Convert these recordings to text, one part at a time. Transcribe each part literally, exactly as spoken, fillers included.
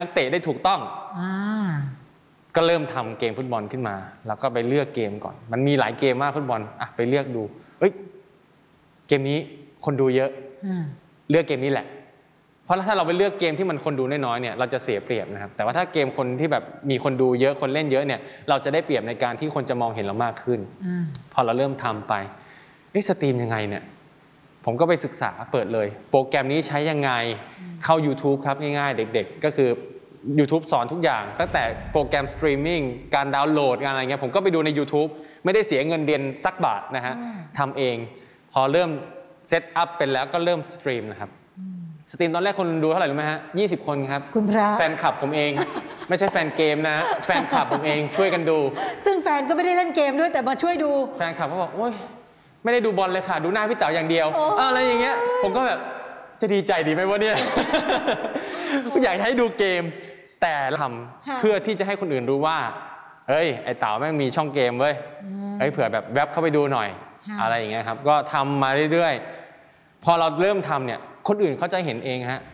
นักเตะได้ถูกต้องก็เริ่มทำเกมฟุตบอลขึ้นมาแล้วก็ไปเลือกเกมก่อนมันมีหลายเกมมากฟุตบอลอ่ะไปเลือกดูเอ้ยเกมนี้คนดูเยอะเลือกเกมนี้แหละเพราะถ้าเราไปเลือกเกมที่มันคนดูน้อยๆเนี่ยเราจะเสียเปรียบนะครับแต่ว่าถ้าเกมคนที่แบบมีคนดูเยอะคนเล่นเยอะเนี่ยเราจะได้เปรียบในการที่คนจะมองเห็นเรามากขึ้นพอเราเริ่มทำไปเอ๊ะสตรีมยังไงเนี่ยผมก็ไปศึกษาเปิดเลยโปรแกรมนี้ใช้ยังไงเข้า YouTube ครับง่ายๆเด็กๆก็คือ YouTube สอนทุกอย่างตั้งแต่โปรแกรมสตรีมมิ่งการดาวน์โหลดการอะไรเงี้ยผมก็ไปดูใน YouTube ไม่ได้เสียเงินเดือนสักบาทนะฮะทำเองพอเริ่มเซตอัพเป็นแล้วก็เริ่มสตรีมนะครับสตรีมตอนแรกคนดูเท่าไหร่รู้ไหมฮะยี่สิบคนครับคุณพระแฟนคลับผมเองไม่ใช่แฟนเกมนะแฟนคลับผมเองช่วยกันดูซึ่งแฟนก็ไม่ได้เล่นเกมด้วยแต่มาช่วยดูแฟนคลับเขาบอกโอ๊ยไม่ได้ดูบอลเลยค่ะดูหน้าพี่เต๋าอย่างเดียวอะไรอย่างเงี้ยผมก็แบบจะดีใจดีไหมวะเนี่ยอยากให้ดูเกมแต่ทำเพื่อที่จะให้คนอื่นรู้ว่าเฮ้ยไอ้เต๋าแม่งมีช่องเกมเว้ยเฮ้ยเผื่อแบบแวบเข้าไปดูหน่อยอะไรอย่างเงี้ยครับก็ทำมาเรื่อยๆพอเราเริ่มทำเนี่ยคนอื่นเขาจะเห็นเองฮะ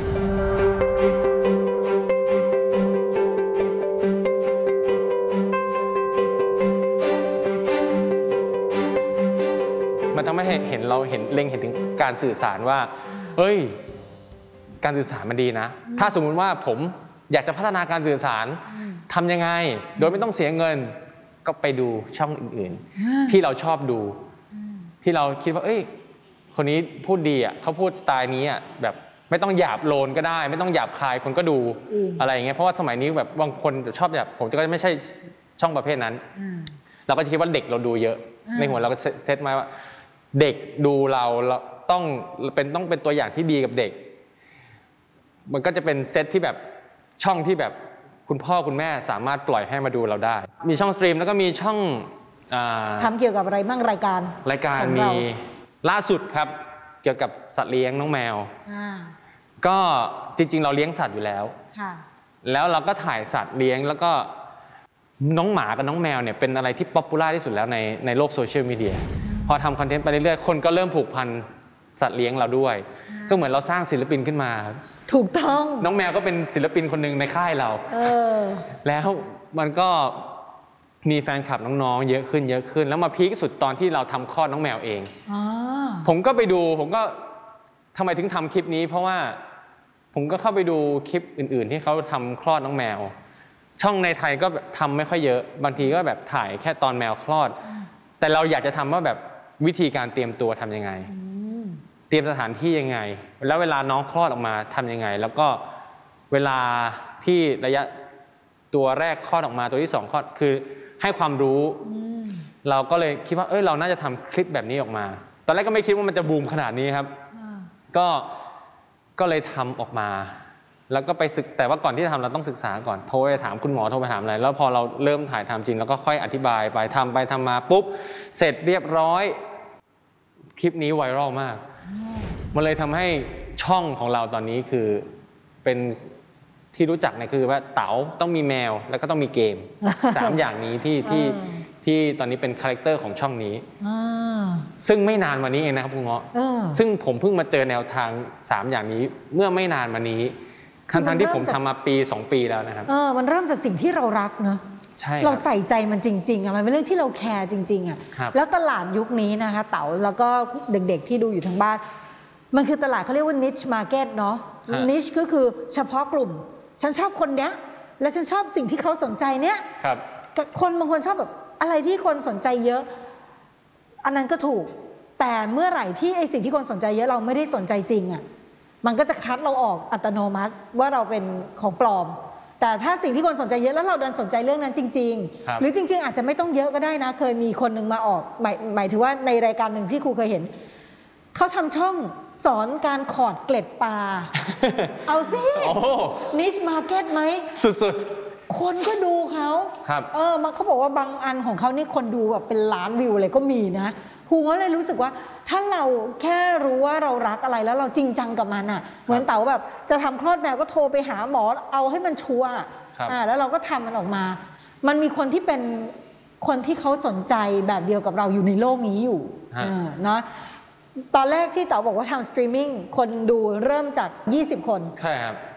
มันทำให้เห็นเราเห็นเล็งเห็นถึงการสื่อสารว่าเฮ้ยการสื่อสารมันดีนะถ้าสมมุติว่าผมอยากจะพัฒนาการสื่อสารทำยังไงโดยไม่ต้องเสียเงินก็ไปดูช่องอื่นๆที่เราชอบดูที่เราคิดว่าเอ้ยคนนี้พูดดีอ่ะเขาพูดสไตล์นี้อ่ะแบบไม่ต้องหยาบโลนก็ได้ไม่ต้องหยาบคายคนก็ดูอะไรอย่างเงี้ยเพราะว่าสมัยนี้แบบบางคนชอบแบบผมก็ไม่ใช่ช่องประเภทนั้นเราก็คิดว่าเด็กเราดูเยอะในหัวเราก็เซตมาว่าเด็กดูเราเราต้องเป็นต้องเป็นตัวอย่างที่ดีกับเด็กมันก็จะเป็นเซตที่แบบช่องที่แบบคุณพ่อคุณแม่สามารถปล่อยให้มาดูเราได้มีช่องสตรีมแล้วก็มีช่องทำเกี่ยวกับอะไรบ้างรายการรายการมีล่าสุดครับเกี่ยวกับสัตว์เลี้ยงน้องแมวก็จริงๆเราเลี้ยงสัตว์อยู่แล้วแล้วเราก็ถ่ายสัตว์เลี้ยงแล้วก็น้องหมากับน้องแมวเนี่ยเป็นอะไรที่ป๊อปปูล่าที่สุดแล้วในในโลกโซเชียลมีเดียพอทำคอนเทนต์ไปเรื่อยๆคนก็เริ่มผูกพันสัตว์เลี้ยงเราด้วยก็เหมือนเราสร้างศิลปินขึ้นมาถูกต้องน้องแมวก็เป็นศิลปินคนหนึ่งในค่ายเราเออแล้วมันก็มีแฟนคลับน้องๆเยอะขึ้นเยอะขึ้นแล้วมาพีคสุดตอนที่เราทำคลอดน้องแมวเองผมก็ไปดูผมก็ทำไมถึงทำคลิปนี้เพราะว่าผมก็เข้าไปดูคลิปอื่นๆที่เขาทำคลอดน้องแมวช่องในไทยก็ทำไม่ค่อยเยอะบางทีก็แบบถ่ายแค่ตอนแมวคลอดแต่เราอยากจะทำว่าแบบวิธีการเตรียมตัวทำยังไงเตรียมสถานที่ยังไงแล้วเวลาน้องคลอดออกมาทำยังไงแล้วก็เวลาที่ระยะตัวแรกคลอดออกมาตัวที่สองคลอดคือให้ความรู้เราก็เลยคิดว่าเอ้ยเราน่าจะทำคลิปแบบนี้ออกมาตอนแรกก็ไม่คิดว่ามันจะบูมขนาดนี้ครับก็ก็เลยทำออกมาแล้วก็ไปศึกแต่ว่าก่อนที่จะทำเราต้องศึกษาก่อนโทรไปถามคุณหมอโทรไปถามอะไรแล้วพอเราเริ่มถ่ายทำจริงเราก็ค่อยอธิบายไปทำไปทำมาปุ๊บเสร็จเรียบร้อยคลิปนี้ไวรัลมากมันเลยทำให้ช่องของเราตอนนี้คือเป็นที่รู้จักเนี่ยคือว่าเต๋าต้องมีแมวแล้วก็ต้องมีเกมสามอย่างนี้ที่ที่ที่ตอนนี้เป็นคาแรคเตอร์ของช่องนี้ซึ่งไม่นานมานี้เองนะครับคุณเงาะซึ่งผมเพิ่งมาเจอแนวทางสามอย่างนี้เมื่อไม่นานมานี้ทั้งที่ผมทำมาปีสองปีแล้วนะครับเออมันเริ่มจากสิ่งที่เรารักเนาะเราใส่ใจมันจริงๆอ่ะมันเป็นเรื่องที่เราแคร์จริงๆอ่ะแล้วตลาดยุคนี้นะคะเต๋าแล้วก็เด็กๆที่ดูอยู่ทางบ้านมันคือตลาดเขาเรียกว่า niche market เนาะ niche ก็คือเฉพาะกลุ่มฉันชอบคนเนี้ยและฉันชอบสิ่งที่เขาสนใจเนี้ยคนบางคนชอบแบบอะไรที่คนสนใจเยอะอันนั้นก็ถูกแต่เมื่อไหร่ที่ไอสิ่งที่คนสนใจเยอะเราไม่ได้สนใจจริงอ่ะมันก็จะคัดเราออกอัตโนมัติว่าเราเป็นของปลอมแต่ถ้าสิ่งที่คนสนใจเยอะแล้วเราดันสนใจเรื่องนั้นจริงๆหรือจริงๆอาจจะไม่ต้องเยอะก็ได้นะเคยมีคนหนึ่งมาออกหมายหมายถึงว่าในรายการหนึ่งที่ครูเคยเห็นเขาทำช่องสอนการขอดเกล็ดปลา เอาสินิชมาร์เก็ตไหมสุดๆคนก็ดูเขาเออมันเขาบอกว่าบางอันของเขานี่คนดูแบบเป็นล้านวิวอะไรก็มีนะครูก็เลยรู้สึกว่าถ้าเราแค่รู้ว่าเรารักอะไรแล้วเราจริงจังกับมันอ่ะเหมือนเต๋าแบบจะทำคลอดแมวก็โทรไปหาหมอเอาให้มันชัวร์อ่าแล้วเราก็ทำมันออกมามันมีคนที่เป็นคนที่เขาสนใจแบบเดียวกับเราอยู่ในโลกนี้อยู่เนาะตอนแรกที่เต๋าบอกว่าทำสตรีมมิ่งคนดูเริ่มจากยี่สิบคนใช่ครับ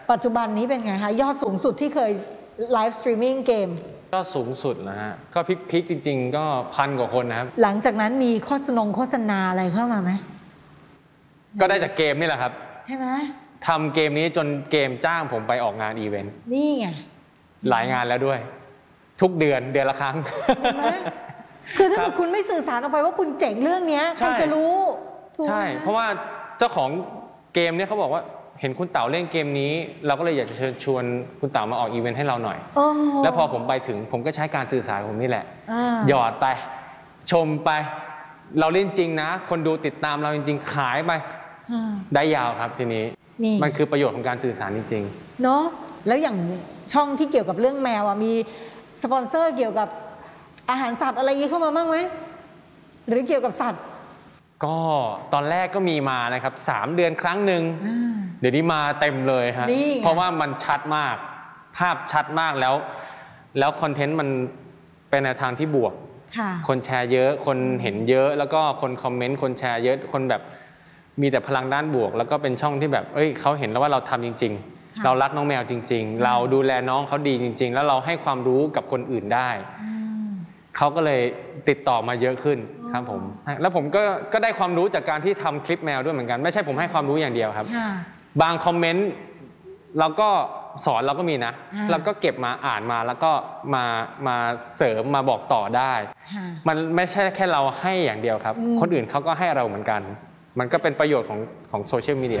ปัจจุบันนี้เป็นไงคะยอดสูงสุดที่เคยไลฟ์สตรีมมิ่งเกมก็สูงสุดนะฮะก็พิกๆจริงๆก็พันกว่าคนนะครับหลังจากนั้นมีโฆษณาโฆษณาอะไรเข้ามาไหมก็ได้จากเกมนี่แหละครับใช่ไหมทำเกมนี้จนเกมจ้างผมไปออกงานอีเวนต์นี่ไงหลายงานแล้วด้วยทุกเดือนเดือนละครั้งคือถ้าเกิดคุณไม่สื่อสารออกไปว่าคุณเจ๋งเรื่องนี้ใครจะรู้ใช่เพราะว่าเจ้าของเกมเนี่ยเขาบอกว่าเห็นคุณเต๋าเล่นเกมนี้เราก็เลยอยากจะเชิญชวนคุณเต๋ามาออกอีเวนต์ให้เราหน่อยแล้วพอผมไปถึงผมก็ใช้การสื่อสารของผมนี่แหละหยอดไปชมไปเราเล่นจริงนะคนดูติดตามเราจริงๆขายไปได้ยาวครับทีนี้มันคือประโยชน์ของการสื่อสารจริงๆเนาะแล้วอย่างช่องที่เกี่ยวกับเรื่องแมวอ่ะมีสปอนเซอร์เกี่ยวกับอาหารสัตว์อะไรอย่างนี้เข้ามาบ้างไหมหรือเกี่ยวกับสัตว์ก็ตอนแรกก็มีมานะครับสามเดือนครั้งหนึ่งเดี๋ยวนี้มาเต็มเลยฮะเพราะว่ามันชัดมากภาพชัดมากแล้วแล้วคอนเทนต์มันเป็นในทางที่บวกคนแชร์เยอะคนเห็นเยอะแล้วก็คนคอมเมนต์คนแชร์เยอะคนแบบมีแต่พลังด้านบวกแล้วก็เป็นช่องที่แบบเอ้ยเขาเห็นแล้วว่าเราทำจริงๆเรารักน้องแมวจริงๆเราดูแลน้องเขาดีจริงๆแล้วเราให้ความรู้กับคนอื่นได้เขาก็เลยติดต่อมาเยอะขึ้นครับผมแล้วผมก็ก็ได้ความรู้จากการที่ทำคลิปแมวด้วยเหมือนกันไม่ใช่ผมให้ความรู้อย่างเดียวครับบางคอมเมนต์เราก็สอนเราก็มีนะเราก็เก็บมาอ่านมาแล้วก็มามาเสริมมาบอกต่อได้มันไม่ใช่แค่เราให้อย่างเดียวครับคนอื่นเขาก็ให้เราเหมือนกันมันก็เป็นประโยชน์ของของโซเชียลมีเดีย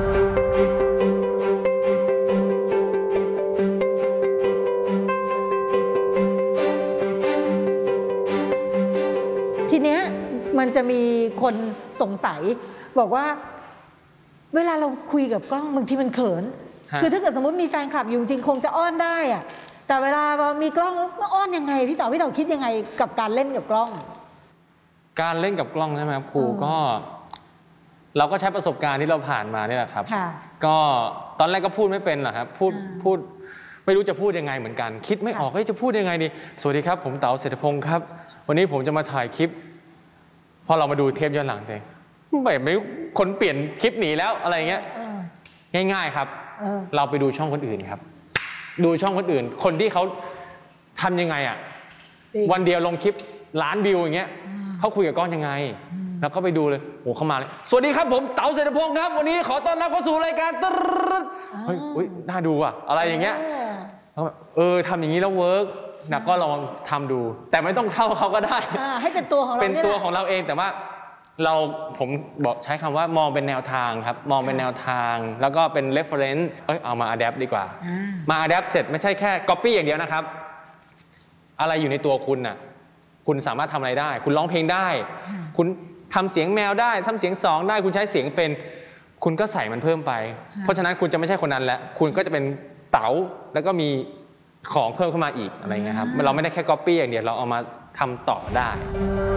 ทีเนี้ยมันจะมีคนสงสัยบอกว่าเวลาเราคุยกับกล้องบางทีมันเขินคือถ้าเกิดสมมติมีแฟนคลับอยู่จริงคงจะอ้อนได้อะแต่เวลามีกล้องก็อ้อนยังไงพี่เต๋อพี่เต๋อคิดยังไงกับการเล่นกับกล้องการเล่นกับกล้องใช่ไหมครับครูก็เราก็ใช้ประสบการณ์ที่เราผ่านมานี่แหละครับก็ตอนแรกก็พูดไม่เป็นหรอกครับพูดพูดไม่รู้จะพูดยังไงเหมือนกันคิดไม่ออกว่าจะพูดยังไงดีสวัสดีครับผมเต๋าเศรษฐพงศ์ครับวันนี้ผมจะมาถ่ายคลิปพอเรามาดูเทปย้อนหลังเองไม่ไม่คนเปลี่ยนคลิปหนีแล้วอะไรเงี้ยง่ายๆครับเราไปดูช่องคนอื่นครับดูช่องคนอื่นคนที่เขาทำยังไงอ่ะวันเดียวลงคลิปล้านวิวอย่างเงี้ยเขาคุยกับกล้องยังไงแล้วก็ไปดูเลยโอ้เข้ามาเลยสวัสดีครับผมเต๋าเศรษฐพงศ์ครับวันนี้ขอต้อนรับเข้าสู่รายการตึ๊ดเฮ้ยอุ้ยน่าดูอ่ะอะไรอย่างเงี้ยเออทำอย่างนี้แล้วเวิร์กนะก็ลองทำดูแต่ไม่ต้องเท่าเขาก็ได้ให้เป็นตัวของเราเป็นตัวของเราเองแต่ว่าเราผมบอกใช้คำว่ามองเป็นแนวทางครับมองเป็นแนวทางแล้วก็เป็น reference เอ้ยเอามา adapt ดีกว่ามา adapt เสร็จไม่ใช่แค่ copy อย่างเดียวนะครับอะไรอยู่ในตัวคุณน่ะคุณสามารถทำอะไรได้คุณร้องเพลงได้คุณทำเสียงแมวได้ทำเสียงสองได้คุณใช้เสียงเป็นคุณก็ใส่มันเพิ่มไปเพราะฉะนั้นคุณจะไม่ใช่คนนั้นแล้วคุณก็จะเป็นเต๋าแล้วก็มีของเพิ่มเข้ามาอีกอะไรเงี้ยครับเราไม่ได้แค่ copy อย่างเดียวเราเอามาทำต่อได้